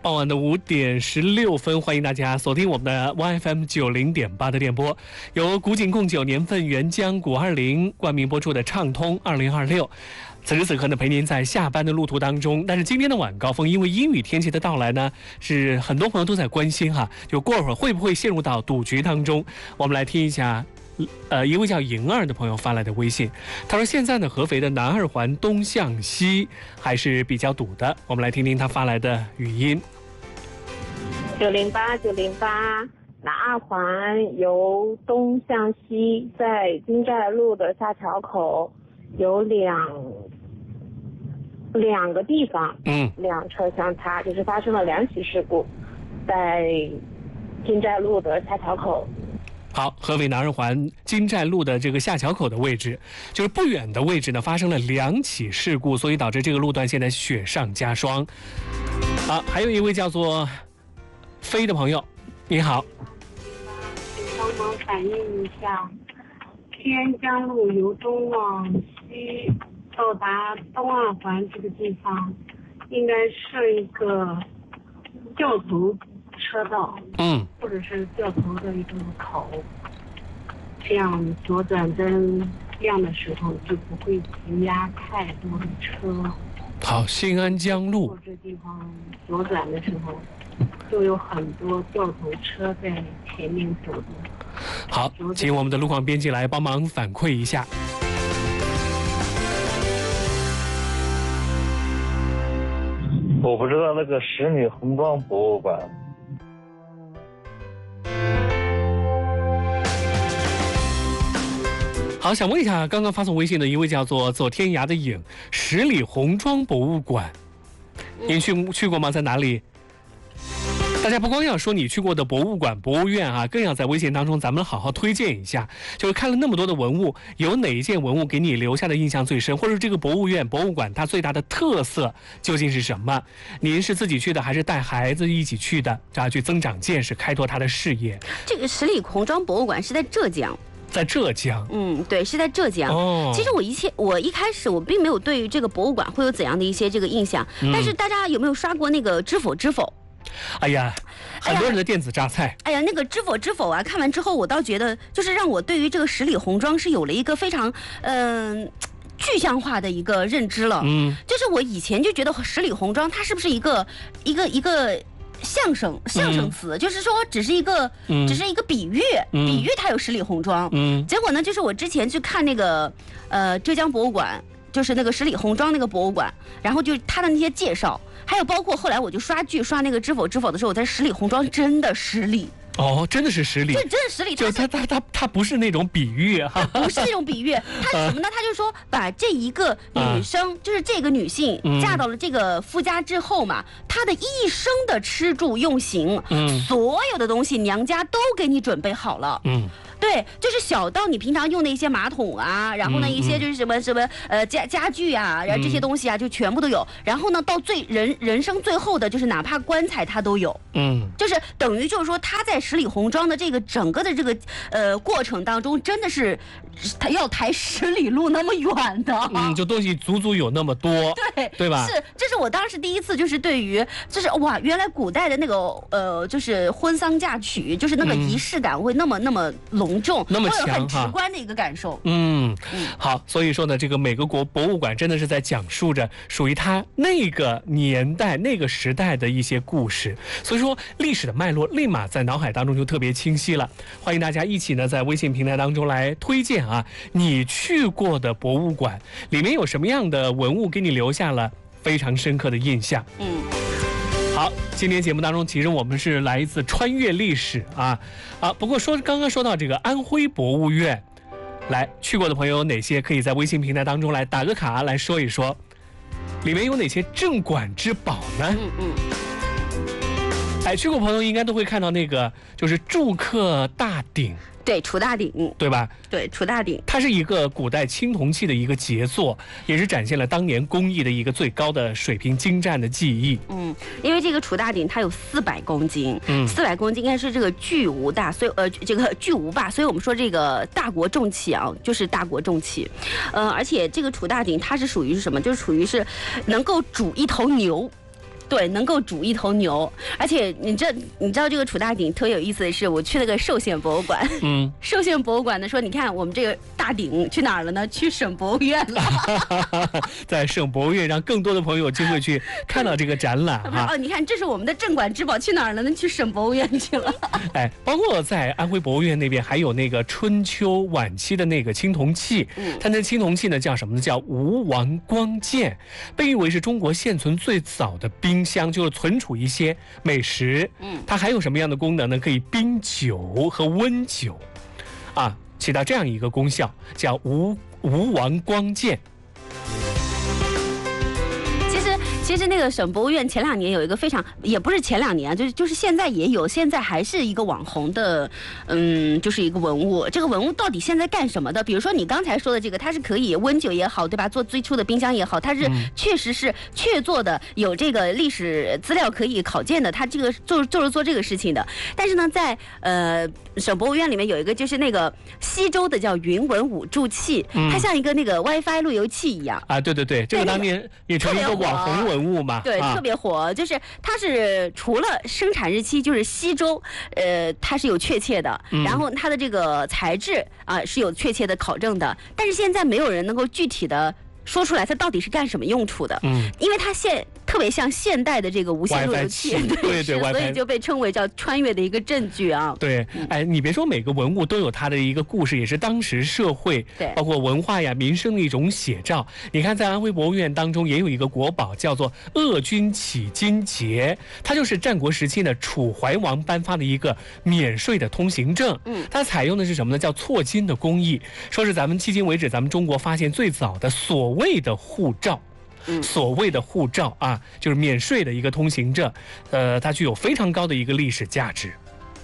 傍晚的5:16，欢迎大家锁定我们的 YFM 90.8的电波，由古井贡酒年份原浆古20冠名播出的畅通2026。此时此刻呢，陪您在下班的路途当中。但是今天的晚高峰，因为阴雨天气的到来呢，是很多朋友都在关心哈，就过会儿会不会陷入到赌局当中？我们来听一下。一位叫莹儿的朋友发来的微信，他说现在呢，合肥的南二环东向西还是比较堵的。我们来听听他发来的语音。 908，南二环由东向西，在金寨路的下桥口有两个地方，两车相差，就是发生了2起事故，在金寨路的下桥口。 好，合肥南二环金寨路的这个下桥口的位置，就是不远的位置呢，发生了2起事故，所以导致这个路段现在雪上加霜。还有一位叫做飞的朋友，你好。 请帮忙反映一下，天江路由东往西到达东二环这个地方，应该设一个掉头车道，或者是掉头的一个口，这样左转灯亮的时候就不会挤压太多的车。 好，新安江路这地方左转的时候，就有很多掉头车在前面走的。 好，请我们的路况编辑来帮忙反馈一下。 我不知道那个十里红妆博物馆。 好，想问一下，刚刚发送微信的一位叫做走天涯的影，十里红妆博物馆，您去过吗？在哪里？大家不光要说你去过的博物馆、博物院啊，更要在微信当中咱们好好推荐一下。就是看了那么多的文物，有哪一件文物给你留下的印象最深，或者这个博物院、博物馆它最大的特色究竟是什么？您是自己去的，还是带孩子一起去的？去增长见识，开拓他的视野。 这个十里红妆博物馆是在浙江。 在浙江， 对，是在浙江。其实我一开始我并没有对于这个博物馆会有怎样的一些这个印象，但是大家有没有刷过那个知否？ 哎呀，很多人的电子榨菜。 哎呀，那个知否啊，看完之后我倒觉得，就是让我对于这个十里红妆是有了一个非常具象化的一个认知了。就是我以前就觉得十里红妆它是不是一个相声词，就是说只是一个比喻，它有十里红妆。结果呢，就是我之前去看那个浙江博物馆，就是那个十里红妆那个博物馆，然后就他的那些介绍，还有包括后来我就刷那个知否的时候，我在十里红妆真的十里。 真的是十里， 这真是十里。 就它不是那种比喻哈， 不是那种比喻，它是什么呢？他就说把这一个女生，就是这个女性嫁到了这个夫家之后嘛，她的一生的吃住用行，所有的东西娘家都给你准备好了。对，就是小到你平常用的一些马桶啊，然后呢一些就是什么家具啊，然后这些东西啊就全部都有。然后呢到人生最后的就是哪怕棺材它都有。就是等于就是说他在十里红妆的这个整个的这个过程当中，真的是他要抬10里路那么远的。 就东西足足有那么多。对吧？ 是，这是我当时第一次就是对于就是哇，原来古代的那个就是婚丧嫁娶，就是那个仪式感会那么隆重， 那么强哈， 很直观的一个感受。 好，所以说呢，这个每个博物馆真的是在讲述着属于它那个年代、那个时代的一些故事，所以说历史的脉络立马在脑海当中就特别清晰了。欢迎大家一起呢在微信平台当中来推荐啊，你去过的博物馆里面有什么样的文物给你留下了非常深刻的印象。好，今天节目当中其实我们是来自穿越历史不过刚刚说到这个安徽博物院，来去过的朋友有哪些可以在微信平台当中来打个卡来说一说，里面有哪些镇馆之宝呢？去过朋友应该都会看到那个就是祝克大鼎。 对，楚大鼎， 对吧？ 对，楚大鼎， 它是一个古代青铜器的一个杰作，也是展现了当年工艺的一个最高的水平、精湛的技艺。 因为这个楚大鼎它有400公斤，400公斤应该是这个巨无大，所以这个巨无霸，所以我们说这个大国重器啊，就是大国重器。而且这个楚大鼎它是属于是什么？就是属于是能够煮一头牛。 对，能够煮一头牛。而且你知道这个楚大鼎特别有意思的是，我去了个寿县博物馆，寿县博物馆呢说，你看我们这个大鼎去哪儿了呢？去省博物院了。 在省博物院让更多的朋友有机会去看到这个展览啊。 哦，你看这是我们的镇馆之宝，去哪儿了呢？去省博物院去了。 哎，包括在安徽博物院那边还有那个春秋晚期的那个青铜器，它那青铜器呢叫什么呢？叫吴王光剑，被誉为是中国现存最早的冰箱，就是存储一些美食。它还有什么样的功能呢？可以冰酒和温酒，啊，起到这样一个功效，叫吴王光剑。 其实那个省博物院前2年有一个非常，也不是前2年啊，就是现在也有，现在还是一个网红的，就是一个文物。这个文物到底现在干什么的？比如说你刚才说的这个，它是可以温酒也好，对吧？做最初的冰箱也好，它是确实是确做的，有这个历史资料可以考见的，它这个就是做这个事情的。但是呢，在省博物院里面有一个就是那个西周的叫云纹五柱器，它像一个那个 WiFi 路由器一样。 啊，对，这个当年也成为一个网红文物嘛， 对，特别火。就是它是除了生产日期就是西周，它是有确切的，然后它的这个材质啊是有确切的考证的，但是现在没有人能够具体的说出来它到底是干什么用处的，因为它特别像现代的这个无线路由器， 对， 所以就被称为叫穿越的一个证据啊。 对，哎，你别说每个文物都有它的一个故事，也是当时社会包括文化呀、民生的一种写照。你看，在安徽博物院当中也有一个国宝，叫做鄂军起金节，它就是战国时期的楚怀王颁发的一个免税的通行证。它采用的是什么呢？叫错金的工艺，说是咱们迄今为止咱们中国发现最早的所谓的护照。所谓的护照啊，就是免税的一个通行证，它具有非常高的一个历史价值。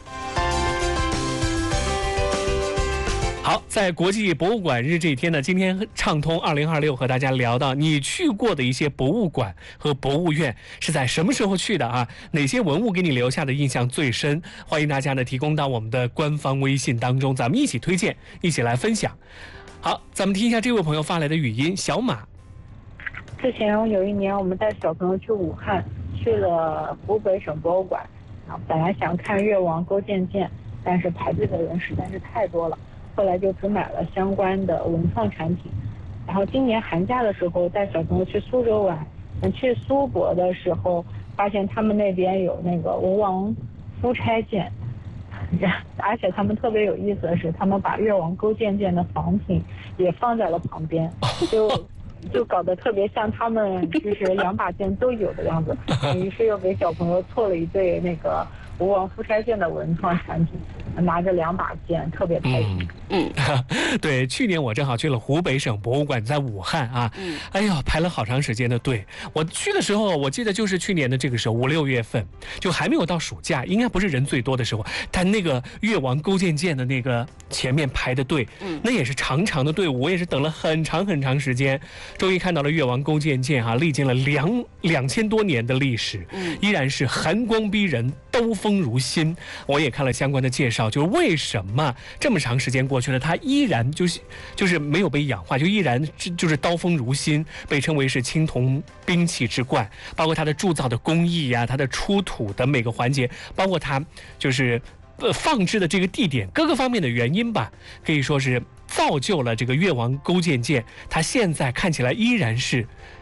好，在国际博物馆日这一天呢，今天畅通2026和大家聊到你去过的一些博物馆和博物院是在什么时候去的啊？哪些文物给你留下的印象最深？欢迎大家呢提供到我们的官方微信当中，咱们一起推荐，一起来分享。好，咱们听一下这位朋友发来的语音，小马。 之前有一年，我们带小朋友去武汉，去了湖北省博物馆，然后本来想看越王勾践剑，但是排队的人实在是太多了，后来就只买了相关的文创产品。然后今年寒假的时候带小朋友去苏州玩，去苏博的时候发现他们那边有那个文王夫差剑，而且他们特别有意思的是，他们把越王勾践剑的仿品也放在了旁边，就搞得特别像他们就是2把剑都有的样子，于是又给小朋友做了一对那个吴王夫差剑的文创产品，拿着2把剑，特别开心。 对，去年我正好去了湖北省博物馆，在武汉啊，哎呦，排了好长时间的队。我去的时候，我记得就是去年的这个时候，5、6月份，就还没有到暑假，应该不是人最多的时候。但那个越王勾践剑的那个前面排的队，那也是长长的队伍，我也是等了很长时间，终于看到了越王勾践剑啊，历经了2000多年的历史，依然是寒光逼人，刀锋如新。我也看了相关的介绍，就是为什么这么长时间过去了，它依然就是没有被氧化，就依然就是刀锋如新，被称为是青铜兵器之冠。包括它的铸造的工艺呀，它的出土的每个环节，包括它就是放置的这个地点，各个方面的原因吧，可以说是造就了这个越王勾践剑，它现在看起来依然是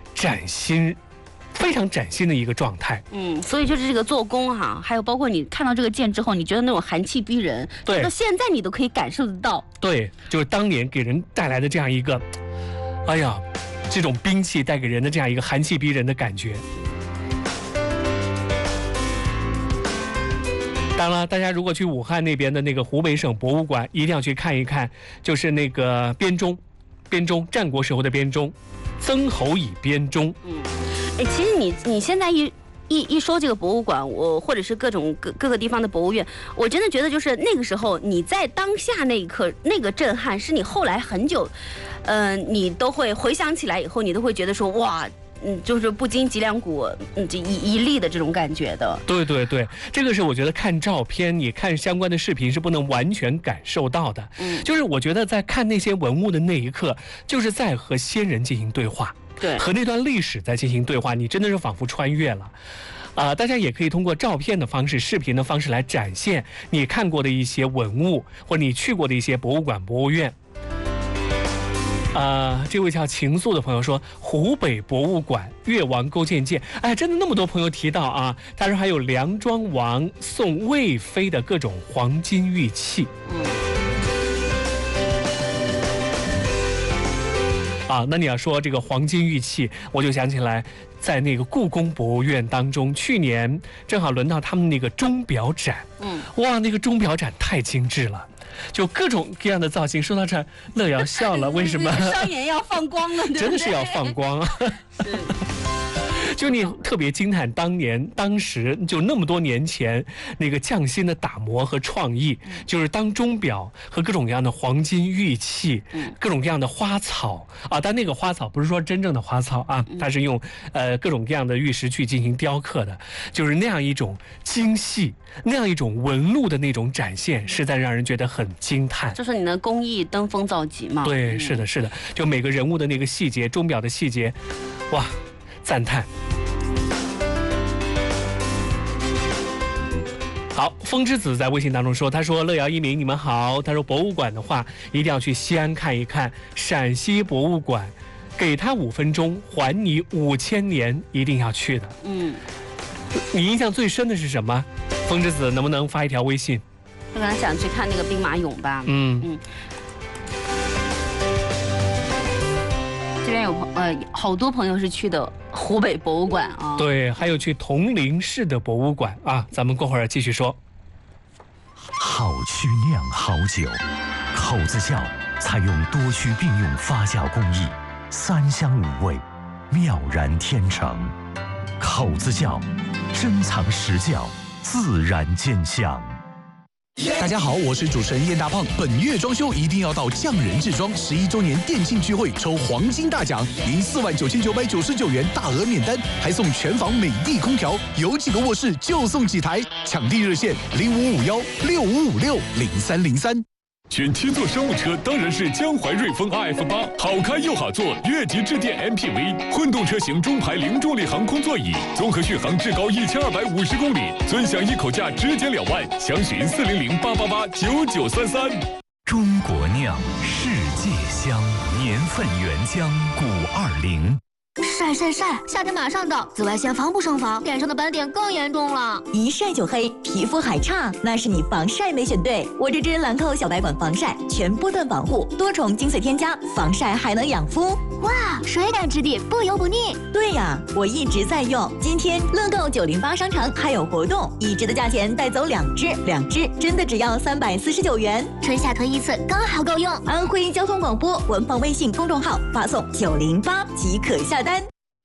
非常崭新的一个状态。 所以就是这个做工哈，还有包括你看到这个剑之后，你觉得那种寒气逼人， 对， 到现在你都可以感受得到。 对，就是当年给人带来的这样一个，哎呀，这种兵器带给人的这样一个寒气逼人的感觉。当然了，大家如果去武汉那边的那个湖北省博物馆，一定要去看一看，就是那个编钟，战国时候的编钟，曾侯乙编钟。 其实你现在一说这个博物馆，或者是各个地方的博物院，我真的觉得就是那个时候你在当下那一刻那个震撼，是你后来很久，你都会回想起来以后，你都会觉得说哇。就是不禁脊梁骨这一立的这种感觉的。 对，这个是我觉得看照片，你看相关的视频是不能完全感受到的。就是我觉得在看那些文物的那一刻，就是在和先人进行对话。 对， 和那段历史在进行对话，你真的是仿佛穿越了。大家也可以通过照片的方式、视频的方式来展现你看过的一些文物，或者你去过的一些博物馆、博物院。这位叫情愫的朋友说，湖北博物馆越王勾践剑，哎，真的那么多朋友提到啊。他说还有梁庄王送魏妃的各种黄金玉器。那你要说这个黄金玉器，我就想起来，在那个故宫博物院当中，去年正好轮到他们那个钟表展。哇，那个钟表展太精致了，就各种各样的造型。说到这儿，乐瑶笑了，为什么？ 双眼要放光了，对不对？ 真的是要放光啊！ 是。 就你特别惊叹当时就那么多年前那个匠心的打磨和创意，就是当钟表和各种各样的黄金玉器，各种各样的花草但那个花草不是说真正的花草啊，它是用各种各样的玉石去进行雕刻的，就是那样一种精细，那样一种纹路的那种展现，实在让人觉得很惊叹。 就是你的工艺登峰造极嘛。 对，是的，是的，就每个人物的那个细节，钟表的细节，哇，赞叹。好，风之子在微信当中说，他说乐瑶一鸣你们好，他说博物馆的话一定要去西安看一看陕西博物馆，给他5分钟还你5000年，一定要去的。你印象最深的是什么？风之子能不能发一条微信？ 我本来想去看那个兵马俑吧。这边有好多朋友是去的湖北博物馆啊。 对，还有去铜陵市的博物馆啊。咱们过会儿继续说。 好曲酿好酒，口子窖采用多区并用发酵工艺，3香5味，妙然天成。口子窖，珍藏实窖，自然见香。 大家好，我是主持人燕大胖。本月装修一定要到匠人制装11周年店庆聚会抽黄金大奖，赢49999元大额免单，还送全房美的空调，有几个卧室就送几台。抢地热线055165560303。 选7座商务车当然是江淮瑞风 RF8，好开又好坐，越级致电 MPV， 混动车型中排零重力航空座椅，综合续航至高1250公里，尊享1口价直减2万，详询40088889933。 中国酿，世界香，年份原浆520。 晒晒晒！夏天马上到，紫外线防不胜防，脸上的斑点更严重了。 一晒就黑，皮肤还差，那是你防晒没选对。我这支兰蔻小白管防晒，全波段防护，多重精粹添加，防晒还能养肤。 哇，水感质地，不油不腻。 对呀，我一直在用。今天乐购908商城还有活动，1支的价钱带走2支，2支真的只要349元。 春夏推1次，刚好够用。 安徽交通广播官方微信公众号发送908即可下单。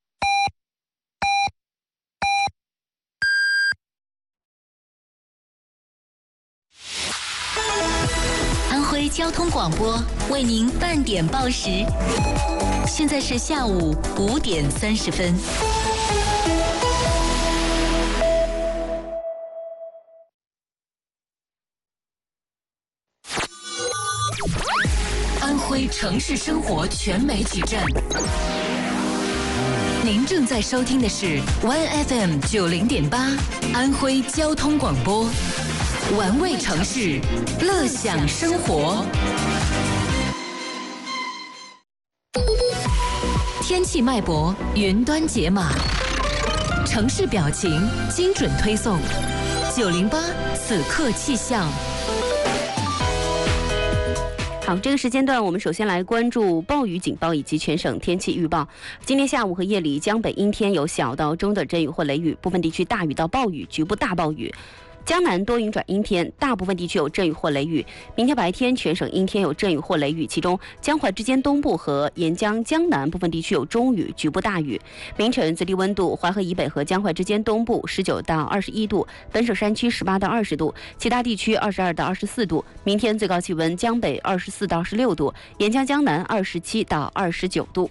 安徽交通广播为您半点报时，现在是下午5点30分。安徽城市生活全媒体站，您正在收听的是 OneFM 90.8安徽交通广播，玩味城市，乐享生活。天气脉搏，云端解码，城市表情，精准推送。908此刻气象。 好，这个时间段我们首先来关注暴雨警报以及全省天气预报。今天下午和夜里，江北阴天，有小到中的阵雨或雷雨，部分地区大雨到暴雨，局部大暴雨。江南多云转阴天，大部分地区有阵雨或雷雨。明天白天全省阴天，有阵雨或雷雨，其中江淮之间东部和沿江江南部分地区有中雨，局部大雨。明晨最低温度，淮河以北和江淮之间东部19到21度，本省山区18到20度，其他地区22到24度。明天最高气温，江北24到16度，沿江江南27到29度。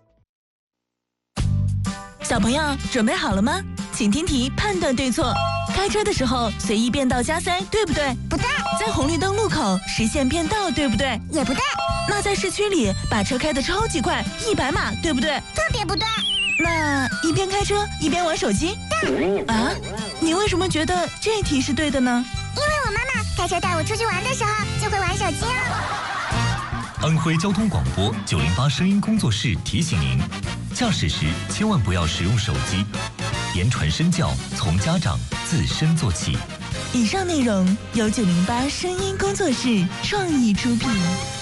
小朋友准备好了吗？请听题，判断对错。 开车的时候随意变道加塞，对不对？ 不对。 在红绿灯路口实现变道，对不对？ 也不对。 那在市区里把车开得超级快，100码，对不对？ 特别不对。 那一边开车一边玩手机？ 对。 啊？你为什么觉得这题是对的呢？ 因为我妈妈开车带我出去玩的时候就会玩手机了。 安徽交通广播908声音工作室提醒您：驾驶时千万不要使用手机，言传身教从家长自身做起。 以上内容由908声音工作室创意出品。